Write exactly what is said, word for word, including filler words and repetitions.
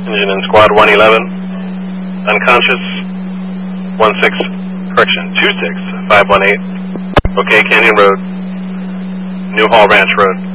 engine in squad one eleven, unconscious, one six, correction, two six, five one eight, OK Canyon Road, New Hall Ranch Road.